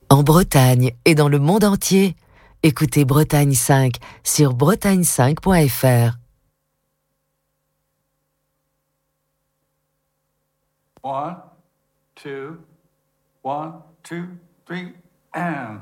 En Bretagne et dans le monde entier, écoutez Bretagne 5 sur bretagne5.fr. 1, 2, 1, 2, 3, and...